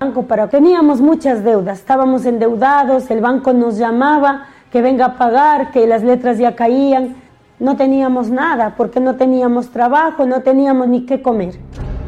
Teníamos muchas deudas, estábamos endeudados, el banco nos llamaba que venga a pagar, que las letras ya caían. No teníamos nada porque no teníamos trabajo, no teníamos ni qué comer.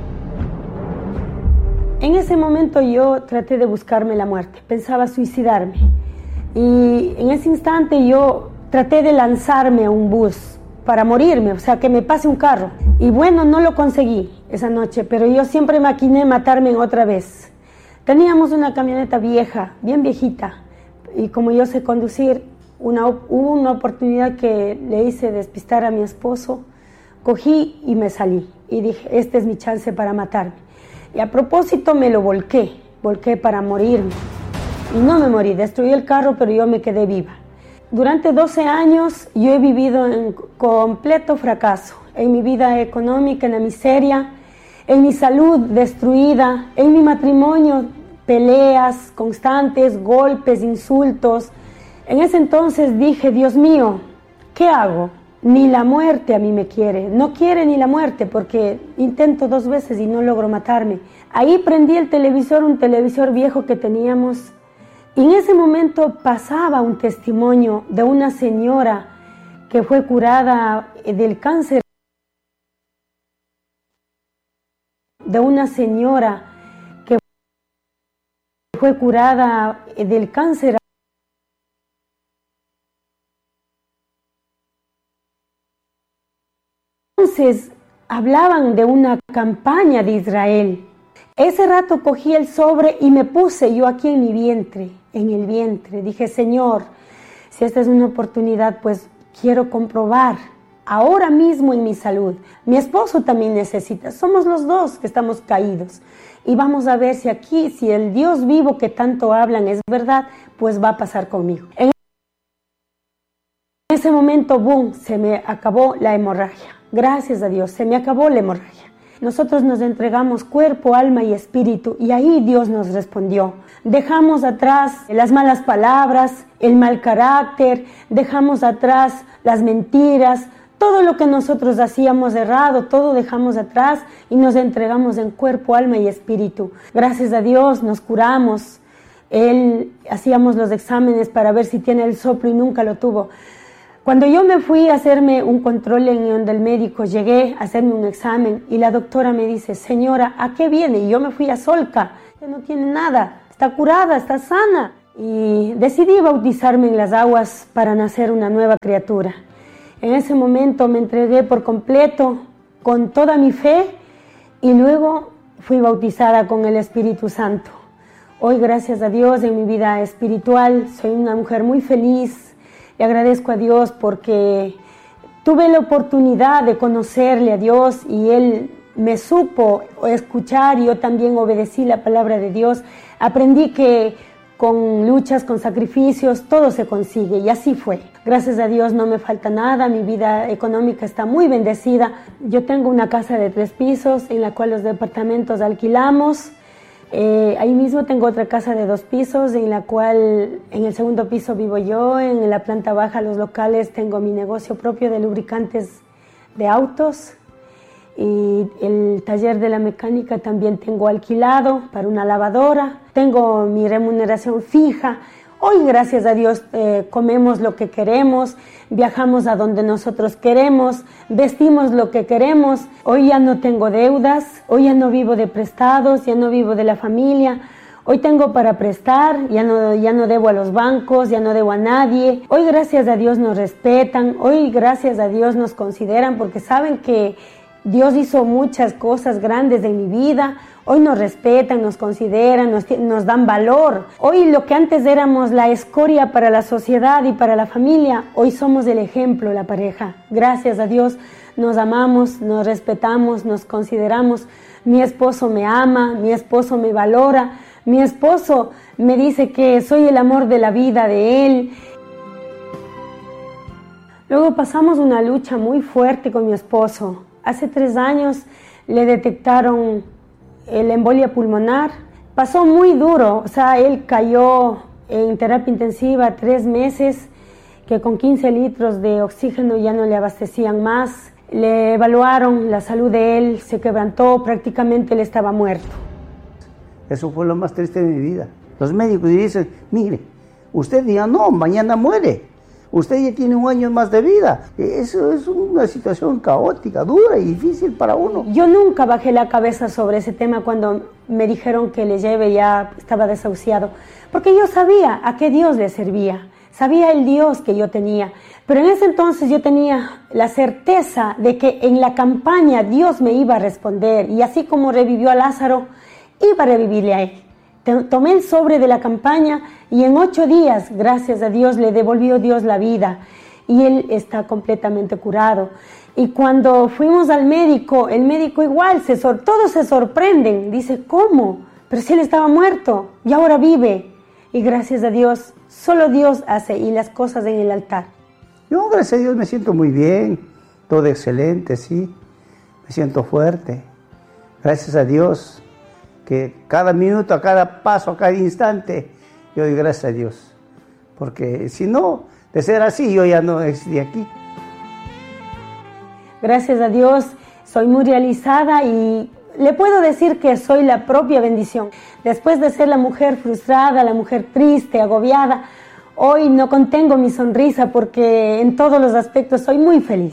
En ese momento yo traté de buscarme la muerte, pensaba suicidarme. Y en ese instante yo traté de lanzarme a un bus para morirme, o sea, que me pase un carro. Y bueno, no lo conseguí esa noche, pero yo siempre maquiné matarme otra vez. Teníamos una camioneta vieja, bien viejita, y como yo sé conducir, hubo una oportunidad que le hice despistar a mi esposo, cogí y me salí. Y dije, esta es mi chance para matarme. Y a propósito me lo volqué para morirme. Y no me morí, destruí el carro, pero yo me quedé viva. Durante 12 años yo he vivido en completo fracaso, en mi vida económica, en la miseria, en mi salud destruida, en mi matrimonio, peleas constantes, golpes, insultos. En ese entonces dije, Dios mío, ¿qué hago? Ni la muerte a mí me quiere, no quiere ni la muerte porque intento 2 veces y no logro matarme. Ahí prendí el televisor, un televisor viejo que teníamos, y en ese momento pasaba un testimonio de una señora que fue curada del cáncer. De una señora que fue curada del cáncer. Entonces hablaban de una campaña de Israel. Ese rato cogí el sobre y me puse yo aquí en mi vientre, en el vientre. Dije, Señor, si esta es una oportunidad, pues quiero comprobar ahora mismo en mi salud. Mi esposo también necesita, somos los dos que estamos caídos. Y vamos a ver si aquí, si el Dios vivo que tanto hablan es verdad, pues va a pasar conmigo. En ese momento, boom, se me acabó la hemorragia. Gracias a Dios, se me acabó la hemorragia. Nosotros nos entregamos cuerpo, alma y espíritu y ahí Dios nos respondió. Dejamos atrás las malas palabras, el mal carácter, dejamos atrás las mentiras, todo lo que nosotros hacíamos errado, todo dejamos atrás y nos entregamos en cuerpo, alma y espíritu. Gracias a Dios nos curamos. Hacíamos los exámenes para ver si tiene el soplo y nunca lo tuvo. Cuando yo me fui a hacerme un control en donde el médico, llegué a hacerme un examen y la doctora me dice, señora, ¿a qué viene? Y yo me fui a Solca, que no tiene nada, está curada, está sana. Y decidí bautizarme en las aguas para nacer una nueva criatura. En ese momento me entregué por completo, con toda mi fe, y luego fui bautizada con el Espíritu Santo. Hoy, gracias a Dios, en mi vida espiritual, soy una mujer muy feliz. Le agradezco a Dios porque tuve la oportunidad de conocerle a Dios y Él me supo escuchar y yo también obedecí la palabra de Dios. Aprendí que con luchas, con sacrificios, todo se consigue y así fue. Gracias a Dios no me falta nada, mi vida económica está muy bendecida. Yo tengo una casa de 3 pisos en la cual los departamentos alquilamos. Ahí mismo tengo otra casa de 2 pisos en la cual en el segundo piso vivo yo, en la planta baja los locales tengo mi negocio propio de lubricantes de autos y el taller de la mecánica también tengo alquilado para una lavadora, tengo mi remuneración fija. Hoy, gracias a Dios, comemos lo que queremos, viajamos a donde nosotros queremos, vestimos lo que queremos. Hoy ya no tengo deudas, hoy ya no vivo de prestados, ya no vivo de la familia. Hoy tengo para prestar, ya no debo a los bancos, ya no debo a nadie. Hoy, gracias a Dios, nos respetan, hoy, gracias a Dios, nos consideran porque saben que Dios hizo muchas cosas grandes en mi vida. Hoy nos respetan, nos consideran, nos dan valor. Hoy lo que antes éramos la escoria para la sociedad y para la familia, hoy somos el ejemplo, la pareja. Gracias a Dios nos amamos, nos respetamos, nos consideramos. Mi esposo me ama, mi esposo me valora, mi esposo me dice que soy el amor de la vida de él. Luego pasamos una lucha muy fuerte con mi esposo. Hace 3 años le detectaron la embolia pulmonar. Pasó muy duro, o sea, él cayó en terapia intensiva 3 meses, que con 15 litros de oxígeno ya no le abastecían más. Le evaluaron la salud de él, se quebrantó, prácticamente él estaba muerto. Eso fue lo más triste de mi vida. Los médicos dicen, mire, usted ya no, mañana muere. Usted ya tiene 1 año más de vida. Eso es una situación caótica, dura y difícil para uno. Yo nunca bajé la cabeza sobre ese tema cuando me dijeron que le lleve, ya estaba desahuciado. Porque yo sabía a qué Dios le servía. Sabía el Dios que yo tenía. Pero en ese entonces yo tenía la certeza de que en la campaña Dios me iba a responder. Y así como revivió a Lázaro, iba a revivirle a él. Tomé el sobre de la campaña y en 8 días, gracias a Dios, le devolvió Dios la vida. Y él está completamente curado. Y cuando fuimos al médico, el médico igual, todos se sorprenden. Dice, ¿cómo? Pero si él estaba muerto y ahora vive. Y gracias a Dios, solo Dios hace y las cosas en el altar. Yo, gracias a Dios, me siento muy bien, todo excelente, sí. Me siento fuerte. Gracias a Dios, que cada minuto, a cada paso, a cada instante, yo doy gracias a Dios. Porque si no, de ser así, yo ya no existía aquí. Gracias a Dios, soy muy realizada y le puedo decir que soy la propia bendición. Después de ser la mujer frustrada, la mujer triste, agobiada, hoy no contengo mi sonrisa porque en todos los aspectos soy muy feliz.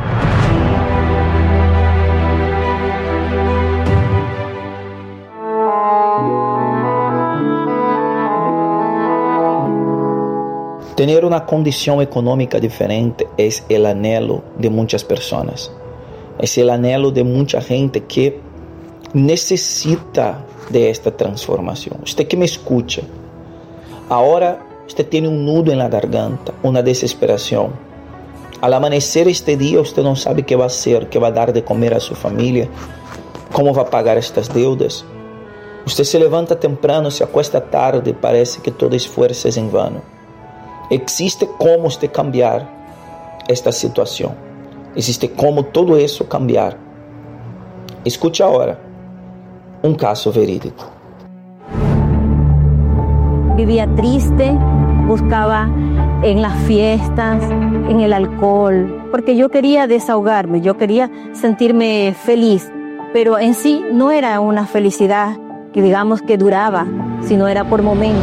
Tener una condición económica diferente es el anhelo de muchas personas. Es el anhelo de mucha gente que necesita de esta transformación. Usted que me escucha, ahora usted tiene un nudo en la garganta, una desesperación. Al amanecer este día usted no sabe qué va a hacer, qué va a dar de comer a su familia, cómo va a pagar estas deudas. Usted se levanta temprano, se acuesta tarde, parece que todo esfuerzo es en vano. Existe cómo usted cambiar esta situación. Existe cómo todo eso cambiar. Escucha ahora un caso verídico. Vivía triste, buscaba en las fiestas, en el alcohol, porque yo quería desahogarme, yo quería sentirme feliz, pero en sí no era una felicidad que digamos que duraba, sino era por momentos.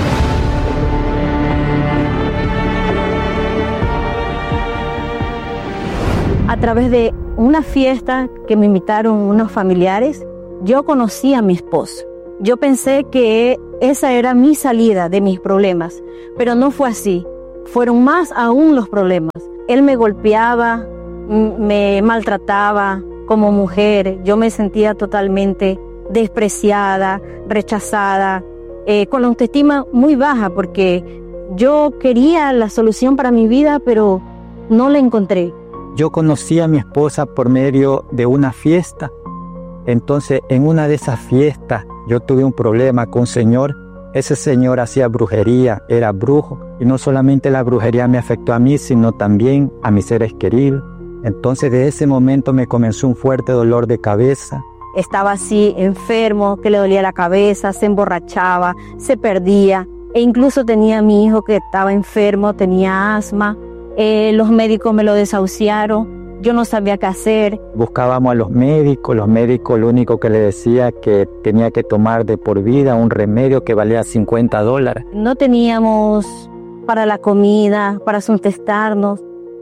A través de una fiesta que me invitaron unos familiares, yo conocí a mi esposo. Yo pensé que esa era mi salida de mis problemas, pero no fue así. Fueron más aún los problemas. Él me golpeaba, me maltrataba como mujer. Yo me sentía totalmente despreciada, rechazada, con la autoestima muy baja porque yo quería la solución para mi vida, pero no la encontré. Yo conocí a mi esposa por medio de una fiesta. Entonces, en una de esas fiestas, yo tuve un problema con un señor. Ese señor hacía brujería, era brujo. Y no solamente la brujería me afectó a mí, sino también a mis seres queridos. Entonces, de ese momento me comenzó un fuerte dolor de cabeza. Estaba así, enfermo, que le dolía la cabeza, se emborrachaba, se perdía. E incluso tenía a mi hijo que estaba enfermo, tenía asma. Los médicos me lo desahuciaron, yo no sabía qué hacer. Buscábamos a los médicos lo único que le decía que tenía que tomar de por vida un remedio que valía $50. No teníamos para la comida, para sustentarnos.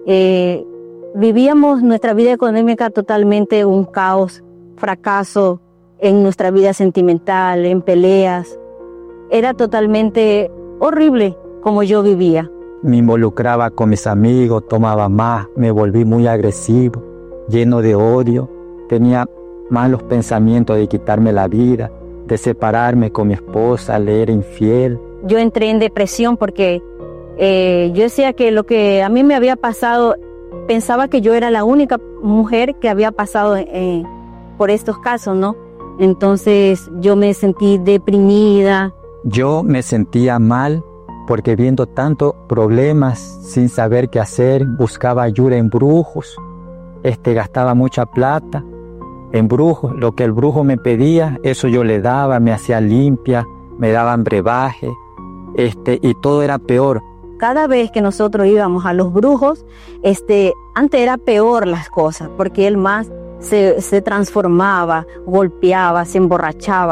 Vivíamos nuestra vida económica totalmente un caos, fracaso en nuestra vida sentimental, en peleas. Era totalmente horrible como yo vivía. Me involucraba con mis amigos, tomaba más, me volví muy agresivo, lleno de odio. Tenía malos pensamientos de quitarme la vida, de separarme con mi esposa, le era infiel. Yo entré en depresión porque yo decía que lo que a mí me había pasado, pensaba que yo era la única mujer que había pasado por estos casos, ¿no? Entonces yo me sentí deprimida. Yo me sentía mal porque viendo tantos problemas sin saber qué hacer, buscaba ayuda en brujos, gastaba mucha plata en brujos. Lo que el brujo me pedía, eso yo le daba, me hacía limpia, me daban brebaje, y todo era peor. Cada vez que nosotros íbamos a los brujos, antes era peor las cosas, porque él más se transformaba, golpeaba, se emborrachaba.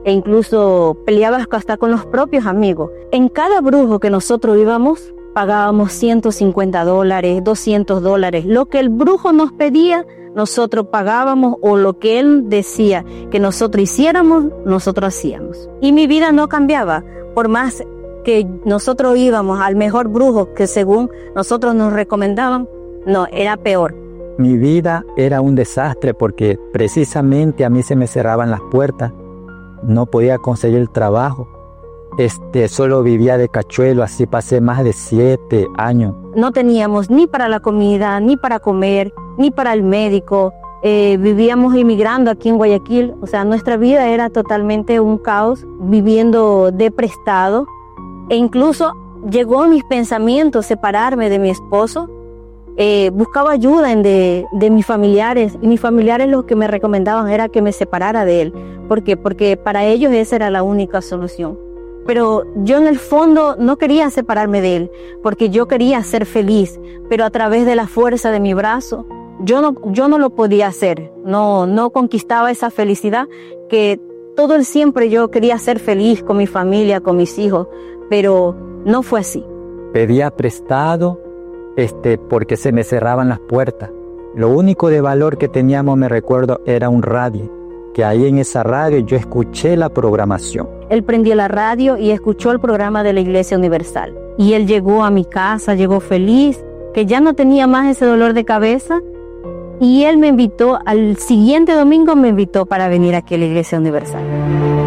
e incluso peleaba hasta con los propios amigos. En cada brujo que nosotros íbamos, pagábamos $150, $200. Lo que el brujo nos pedía, nosotros pagábamos, o lo que él decía que nosotros hiciéramos, nosotros hacíamos. Y mi vida no cambiaba, por más que nosotros íbamos al mejor brujo que según nosotros nos recomendaban, no, era peor. Mi vida era un desastre porque precisamente a mí se me cerraban las puertas, no podía conseguir trabajo. Solo vivía de cachuelo, así pasé más de 7 años. No teníamos ni para la comida, ni para comer, ni para el médico. Vivíamos emigrando aquí en Guayaquil, o sea, nuestra vida era totalmente un caos, viviendo de prestado. E incluso llegó a mis pensamientos separarme de mi esposo. Buscaba ayuda de mis familiares, y mis familiares lo que me recomendaban era que me separara de él. ¿Por qué? Porque para ellos esa era la única solución. Pero yo en el fondo no quería separarme de él, porque yo quería ser feliz, pero a través de la fuerza de mi brazo, yo no lo podía hacer, no conquistaba esa felicidad que todo el siempre yo quería ser feliz con mi familia, con mis hijos, pero no fue así. Pedía prestado, porque se me cerraban las puertas. Lo único de valor que teníamos, me recuerdo, era un radio, que ahí en esa radio yo escuché la programación. Él prendió la radio y escuchó el programa de la Iglesia Universal. Y él llegó a mi casa, llegó feliz, que ya no tenía más ese dolor de cabeza. Y él me invitó, al siguiente domingo me invitó para venir aquí a la Iglesia Universal.